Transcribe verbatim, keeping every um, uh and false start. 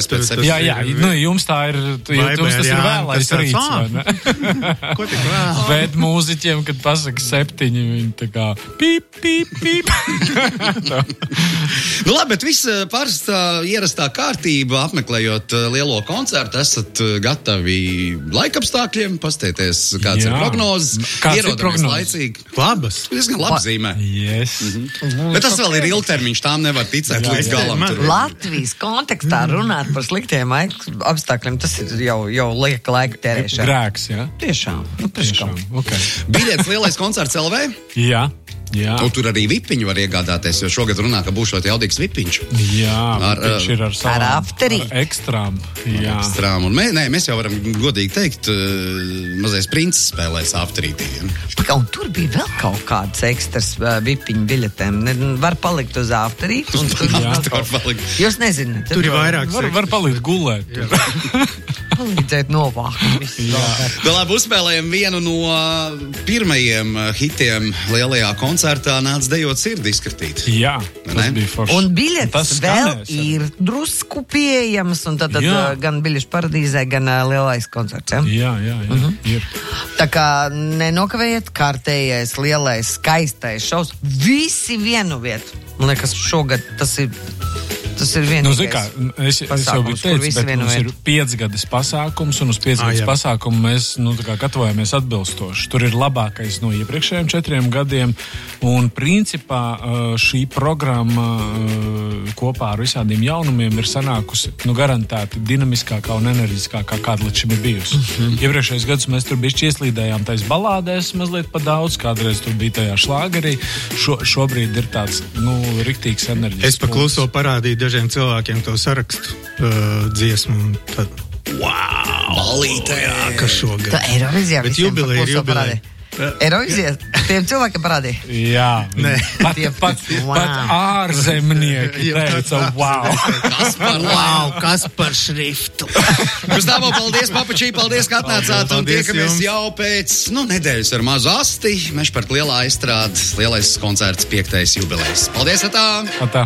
tas pēc septiņiem. Jā, jā, nu, jums tā ir, jums tas ir vēlais rīts, vai ne? Ko tik vēl? Bet mūziķiem, kad pasaka septiņi, viņi tā kā pīp, pīp, pīp. Nu labi, bet viss parastā ierastā kārtība, apmeklējot lielo koncertu, esat gatavi laikapstākļiem, pastieties, kāds Jā. ir prognozes, Kāds ir ierodamies prognozes? laicīgi. Labas. Diezgan labi zīmē. Yes. Mhm. Bet tas vēl ir ilgtermiņš, tām nevar ticēt Jā, līdz jā. galam. Man- Tur. Latvijas kontekstā runāt par sliktiem apstākļiem, tas ir jau, jau lieka laika tērēšana. Grēks, jā? Tiešām, nu, priekškam. Tiešām, ok. Biļets lielais koncerts L V? Jā, jā. Nu, tur arī vipiņu var iegādāties, jo šogad runā, ka būs šot jaudīgs vipiņš. Jā, Ar, viņš ir ar savām... ar afterī. Ar ekstrām, jā. Strām. Un mē, nē, mēs jau varam godīgi teikt, uh, mazais princis spēlēs afterītī. Un tur bija vēl kaut kāds ekstras uh, vipiņu biļetēm. Ne, var palikt uz afterī. un tur Jā, vēl tur kaut- var palikt. Jūs nezināt. Tur ir vairāk Var, var palikt gulēt. Palīdzēt novākt. visu vēl. Nu, labi, uzspēlējam vienu no pirmajiem uh, hitiem lielajā koncertā nāc dejot sirdi izkritīt. Jā, tas Ne? bija forši. Un biļetes Tas vēl skanēs arī. ir drusku pieejams. Un tad, tad Jā. uh, gan biļešu paradīzē, gan uh, lielais koncerts. Ja? Jā, jā, jā. Uh-huh. Ir. Tā kā nenokavējiet kārtējais, lielais, skaistais šovs. Visi vienu vietu. Man liekas, šogad tas ir, tas ir vienīgais. Nu, zin kā, es, es jau biju pasākums, kur teicis, visi bet vienu mums ir vietu. piecgadas pasākums, un uz piecgadas Ah, jā. pasākumu mēs, nu, tā kā gatavojamies atbilstoši. Tur ir labākais no iepriekšējiem četriem gadiem, un principā šī programma kopā ar visādiem jaunumiem ir sanākusi, nu, garantēti dinamiskākā un enerģiskākā, kāda līdz šim ir bijusi. Mm-hmm. Iepriekšējais gadus mēs tur bišķi ieslīdējām tais balādēs mazliet pa daudz, kādreiz tur bija tajā šlāgerī. Šo, šobrīd ir tāds, nu, riktīgs enerģisks. Es pa kluso parādīju dažiem cilvēkiem to sarakstu uh, dziesmu. Un tad, wow! Balītē! Kas šogad? Tā Eirovizijā Bet visiem jubileja pa ir kluso jubileja. parādīja. Eirovizijā tiem cilvēkiem parādīja. Jā, Nē. pat, pat, Wow. pat ārzemnieki teica, wow! Kas par Wow, kas par šriftu? Gustavo, paldies, papačī, paldies, ka atnācāt, un Paldies tiekamies jums. jau pēc, nu, nedēļas ar mazu asti. Mešparka lielā aizstrāde, lielais koncerts, piektais jubilejs. Paldies, atā! Atā.